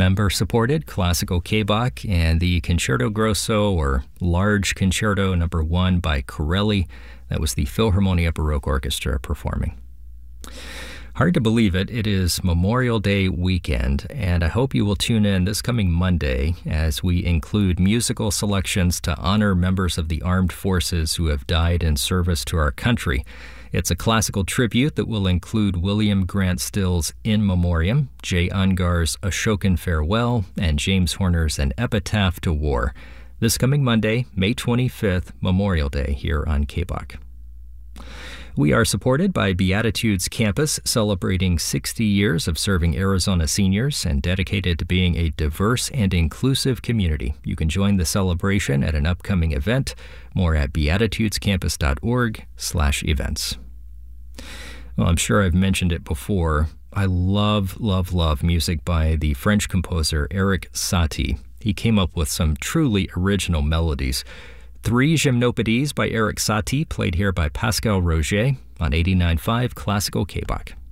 member-supported classical K-Bach, and the Concerto Grosso, or Large Concerto No. 1 by Corelli. That was the Philharmonia Baroque Orchestra performing. Hard to believe it, it is Memorial Day weekend, and I hope you will tune in this coming Monday as we include musical selections to honor members of the armed forces who have died in service to our country. It's a classical tribute that will include William Grant Still's In Memoriam, Jay Ungar's Ashokan Farewell, and James Horner's An Epitaph to War. This coming Monday, May 25th, Memorial Day, here on K-Bach. We are supported by Beatitudes Campus, celebrating 60 years of serving Arizona seniors and dedicated to being a diverse and inclusive community. You can join the celebration at an upcoming event. More at beatitudescampus.org/events. Well, I'm sure I've mentioned it before. I love music by the French composer Erik Satie. He came up with some truly original melodies. 3 Gymnopédies by Erik Satie, played here by Pascal Roger on 89.5 Classical K-Bach.